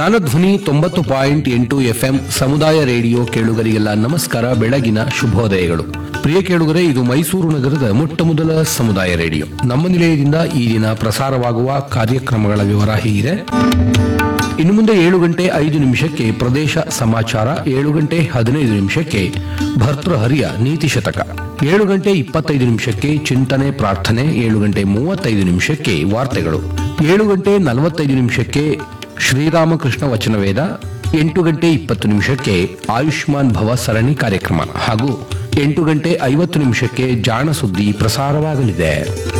Jnanadhwani 90.8 FM ಸಮುದಾಯ radio ಕೇಳುಗರಿಗೆಲ್ಲ ನಮಸ್ಕಾರ, ಬೆಳಗಿನ ಶುಭೋದಯಗಳು. ಪ್ರಿಯ ಕೇಳುಗರೆ, ಇದು ಮೈಸೂರು ನಗರದ ಮೊಟ್ಟಮೊದಲ ಸಮುದಾಯ ರೇಡಿಯೋ. ನಮ್ಮ ನಿಲಯದಿಂದ ಈ ದಿನ ಪ್ರಸಾರವಾಗುವ ಕಾರ್ಯಕ್ರಮಗಳ ವಿವರ ಹೀಗಿದೆ. ಇನ್ನು ಮುಂದೆ 7:05 ಪ್ರದೇಶ ಸಮಾಚಾರ, 7:15 ಭರ್ತೃಹರಿಯ ನೀತಿ ಶತಕ, 7:25 ಚಿಂತನೆ ಪ್ರಾರ್ಥನೆ, 7:35 ವಾರ್ತೆಗಳು, 7:45 ಶ್ರೀರಾಮಕೃಷ್ಣ ವಚನವೇದ, 8:20 ಆಯುಷ್ಮಾನ್ ಭವ ಸರಣಿ ಕಾರ್ಯಕ್ರಮ ಹಾಗೂ 8:50 ಜಾಣ ಸುದ್ದಿ ಪ್ರಸಾರವಾಗಲಿದೆ.